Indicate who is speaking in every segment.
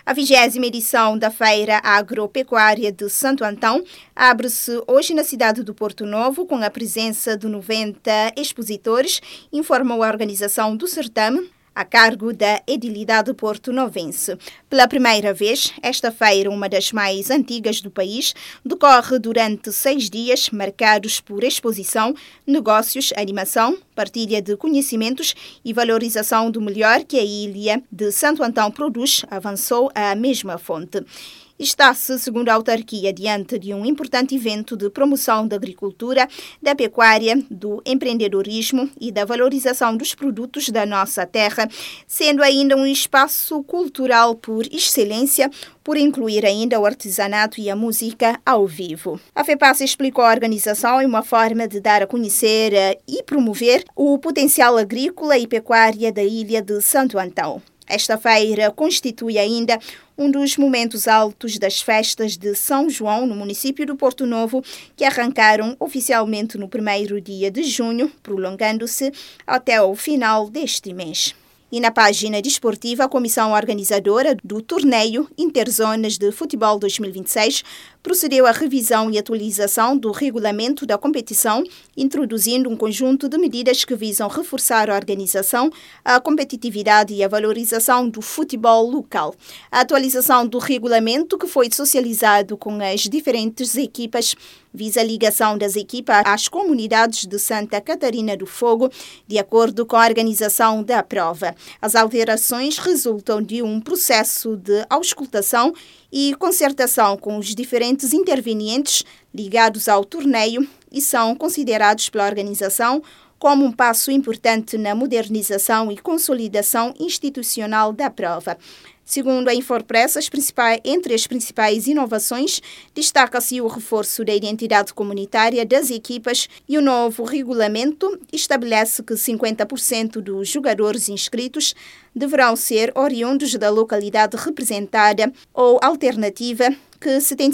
Speaker 1: A 20ª edição da Feira Agropecuária de Santo Antão abre-se hoje na cidade do Porto Novo com a presença de 90 expositores, informou a organização do certame, a cargo da Edilidade porto-novense. Pela primeira vez, esta feira, uma das mais antigas do país, decorre durante 6 dias, marcados por exposição, negócios, animação, partilha de conhecimentos e valorização do melhor que a ilha de Santo Antão produz, avançou a mesma fonte. Está-se, segundo a autarquia, diante de um importante evento de promoção da agricultura, da pecuária, do empreendedorismo e da valorização dos produtos da nossa terra, sendo ainda um espaço cultural por excelência, por incluir ainda o artesanato e a música ao vivo. A FEPAS explicou a organização em uma forma de dar a conhecer e promover o potencial agrícola e pecuária da ilha de Santo Antão. Esta feira constitui ainda um dos momentos altos das festas de São João no município do Porto Novo, que arrancaram oficialmente no primeiro dia de junho, prolongando-se até o final deste mês. E na página desportiva, a comissão organizadora do torneio Interzonas de Futebol 2026 procedeu à revisão e atualização do regulamento da competição, introduzindo um conjunto de medidas que visam reforçar a organização, a competitividade e a valorização do futebol local. A atualização do regulamento, que foi socializado com as diferentes equipas, visa a ligação das equipas às comunidades de Santa Catarina do Fogo, de acordo com a organização da prova. As alterações resultam de um processo de auscultação e concertação com os diferentes intervenientes ligados ao torneio e são considerados pela organização como um passo importante na modernização e consolidação institucional da prova. Segundo a Infopress, entre as principais inovações, destaca-se o reforço da identidade comunitária das equipas e o novo regulamento estabelece que 50% dos jogadores inscritos deverão ser oriundos da localidade representada ou alternativa, que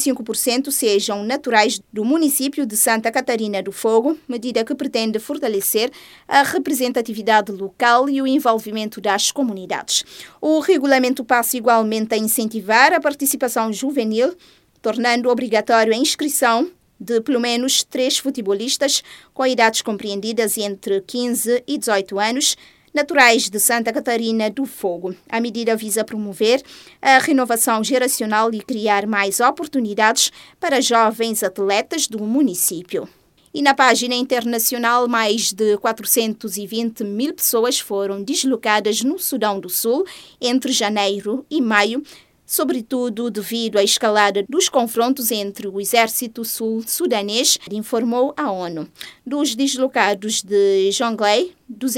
Speaker 1: 75% sejam naturais do município de Santa Catarina do Fogo, medida que pretende fortalecer a representatividade local e o envolvimento das comunidades. O regulamento passa igualmente a incentivar a participação juvenil, tornando obrigatório a inscrição de pelo menos 3 futebolistas com idades compreendidas entre 15 e 18 anos, naturais de Santa Catarina do Fogo. A medida visa promover a renovação geracional e criar mais oportunidades para jovens atletas do município. E na página internacional, mais de 420 mil pessoas foram deslocadas no Sudão do Sul entre janeiro e maio, sobretudo devido à escalada dos confrontos entre o exército sul-sudanês, informou a ONU. Dos deslocados de Jonglei,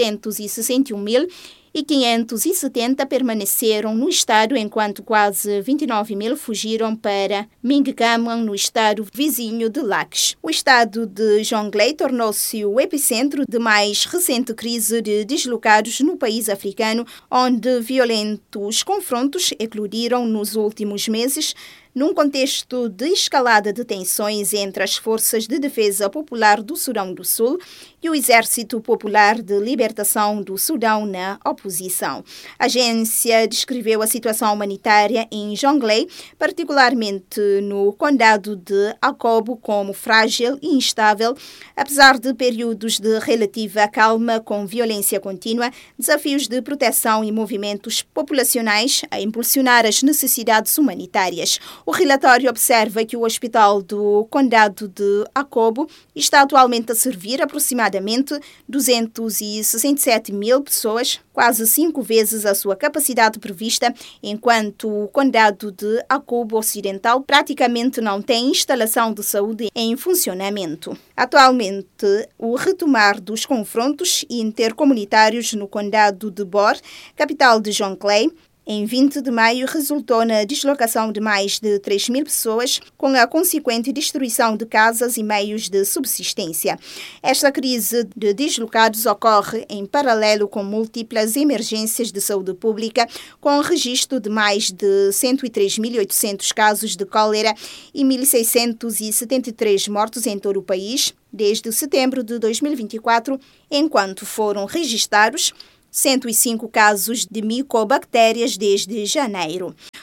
Speaker 1: 261.570 permaneceram no estado, enquanto quase 29 mil fugiram para Mingaman, no estado vizinho de Laques. O estado de Jonglei tornou-se o epicentro de mais recente crise de deslocados no país africano, onde violentos confrontos eclodiram nos últimos meses, num contexto de escalada de tensões entre as Forças de Defesa Popular do Sudão do Sul e o Exército Popular de Libertação do Sudão na oposição. A agência descreveu a situação humanitária em Jonglei, particularmente no condado de Akobo, como frágil e instável, apesar de períodos de relativa calma com violência contínua, desafios de proteção e movimentos populacionais a impulsionar as necessidades humanitárias. O relatório observa que o hospital do condado de Akobo está atualmente a servir aproximadamente 267 mil pessoas, quase 5 vezes a sua capacidade prevista, enquanto o condado de Akobo Ocidental praticamente não tem instalação de saúde em funcionamento. Atualmente, o retomar dos confrontos intercomunitários no condado de Bor, capital de Jonglei, em 20 de maio, resultou na deslocação de mais de 3 mil pessoas, com a consequente destruição de casas e meios de subsistência. Esta crise de deslocados ocorre em paralelo com múltiplas emergências de saúde pública, com o registro de mais de 103.800 casos de cólera e 1.673 mortos em todo o país, desde setembro de 2024, enquanto foram registrados 105 casos de micobactérias desde janeiro.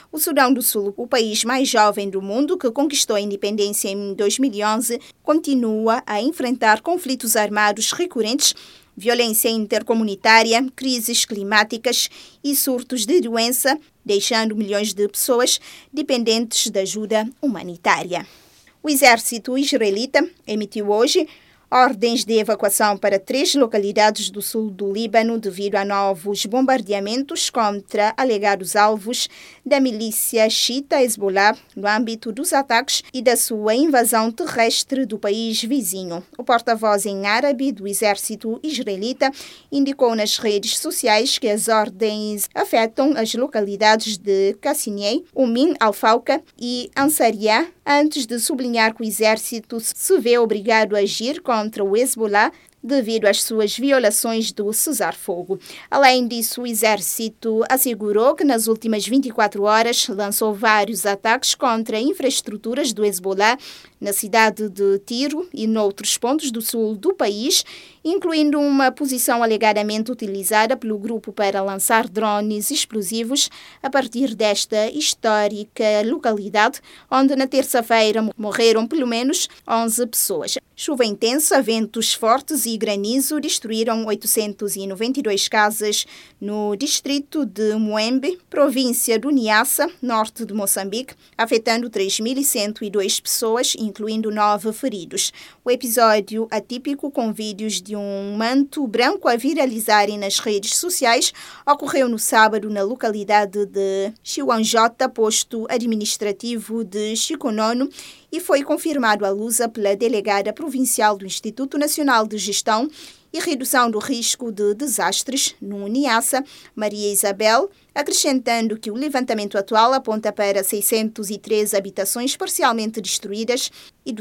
Speaker 1: O Sudão do Sul, o país mais jovem do mundo que conquistou a independência em 2011, continua a enfrentar conflitos armados recorrentes, violência intercomunitária, crises climáticas e surtos de doença, deixando milhões de pessoas dependentes de ajuda humanitária. O exército israelita emitiu hoje ordens de evacuação para 3 localidades do sul do Líbano devido a novos bombardeamentos contra alegados alvos da milícia xiita Hezbollah no âmbito dos ataques e da sua invasão terrestre do país vizinho. O porta-voz em árabe do exército israelita indicou nas redes sociais que as ordens afetam as localidades de Qassinieh, Umm al-Fauqa e Ansariya, antes de sublinhar que o exército se vê obrigado a agir contra o Hezbollah devido às suas violações do cessar-fogo. Além disso, o exército assegurou que nas últimas 24 horas lançou vários ataques contra infraestruturas do Hezbollah na cidade de Tiro e noutros pontos do sul do país, incluindo uma posição alegadamente utilizada pelo grupo para lançar drones explosivos a partir desta histórica localidade, onde na terça-feira morreram pelo menos 11 pessoas. Chuva intensa, ventos fortes e granizo destruíram 892 casas no distrito de Muembe, província do Niassa, norte de Moçambique, afetando 3.102 pessoas, incluindo 9 feridos. O episódio atípico, com vídeos de um manto branco a viralizarem nas redes sociais, ocorreu no sábado na localidade de Chiwanjota, posto administrativo de Chikonono, e foi confirmado à Lusa pela delegada provincial do Instituto Nacional de Gestão e Redução do Risco de Desastres, no Niassa, Maria Isabel, acrescentando que o levantamento atual aponta para 603 habitações parcialmente destruídas e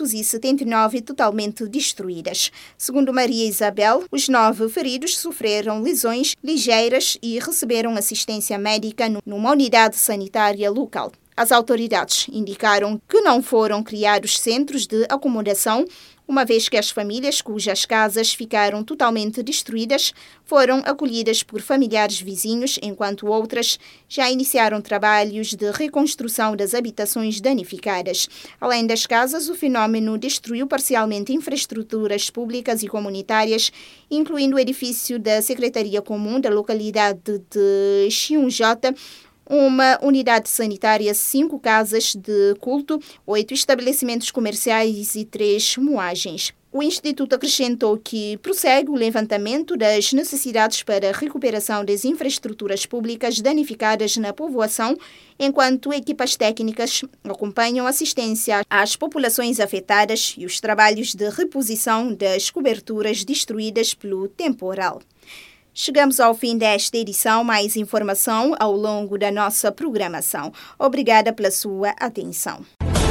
Speaker 1: 279 totalmente destruídas. Segundo Maria Isabel, os 9 feridos sofreram lesões ligeiras e receberam assistência médica numa unidade sanitária local. As autoridades indicaram que não foram criados centros de acomodação, uma vez que as famílias cujas casas ficaram totalmente destruídas foram acolhidas por familiares vizinhos, enquanto outras já iniciaram trabalhos de reconstrução das habitações danificadas. Além das casas, o fenômeno destruiu parcialmente infraestruturas públicas e comunitárias, incluindo o edifício da Secretaria Comum da localidade de Chiunjota, uma unidade sanitária, 5 casas de culto, 8 estabelecimentos comerciais e 3 moagens. O Instituto acrescentou que prossegue o levantamento das necessidades para a recuperação das infraestruturas públicas danificadas na povoação, enquanto equipas técnicas acompanham assistência às populações afetadas e os trabalhos de reposição das coberturas destruídas pelo temporal. Chegamos ao fim desta edição. Mais informação ao longo da nossa programação. Obrigada pela sua atenção.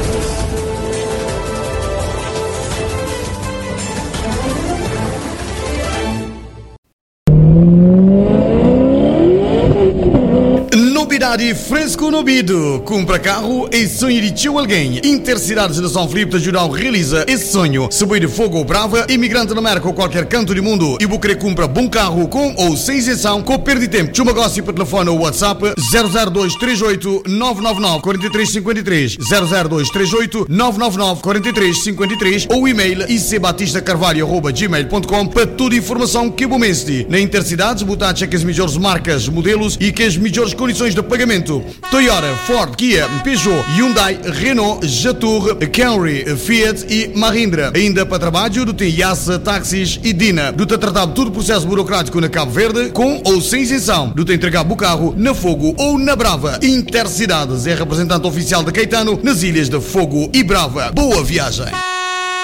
Speaker 2: Novidade fresco no ouvido. Compra carro e sonho de tio alguém. Intercidades de São Filipe te ajudam a realizar esse sonho. Se boi de fogo ou brava, imigrante na América ou qualquer canto do mundo e você compra bom carro com ou sem isenção, com perda de tempo. Chuma gosto por telefone ou WhatsApp 00238 999 4353 00238 999 4353 ou e-mail icbatistacarvalho@gmail.com para toda a informação que bomeste. Na Intercidades, botar que as melhores marcas, modelos e que as melhores condições de pagamento. Toyota, Ford, Kia, Peugeot, Hyundai, Renault, Jatour, Camry, Fiat e Mahindra. Ainda para trabalho do Yassa, táxis e Dina. Do tratado todo o processo burocrático na Cabo Verde, com ou sem isenção. Do entregar o carro na Fogo ou na Brava. Intercidades é representante oficial de Caetano nas ilhas de Fogo e Brava. Boa viagem!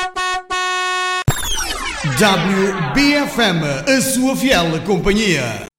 Speaker 2: WBFM, a sua fiel companhia.